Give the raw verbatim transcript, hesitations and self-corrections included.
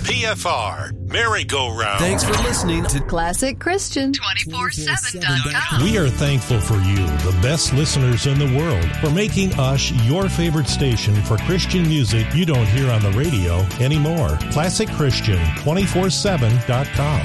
P F R, Merry-Go-Round. Thanks for listening to Classic Christian twenty-four seven dot com. We are thankful for you, the best listeners in the world, for making us your favorite station for Christian music you don't hear on the radio anymore. Classic Christian twenty-four seven dot com.